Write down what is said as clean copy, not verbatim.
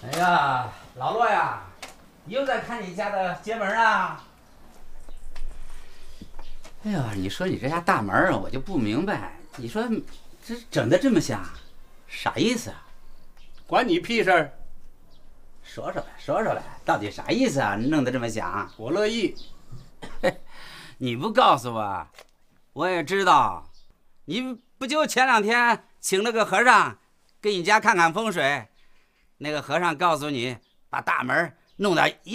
哎呀，老罗呀，你又在看你家的街门啊？哎呀，你说你这家大门啊，我就不明白，你说这整的这么像，啥意思啊？ 关你屁事儿！ 说说呗，说说呗，到底啥意思啊？弄得这么响？ 我乐意。 你不告诉我，我也知道。你不就前2天请了个和尚给你家看看风水？那个和尚告诉你，把大门弄到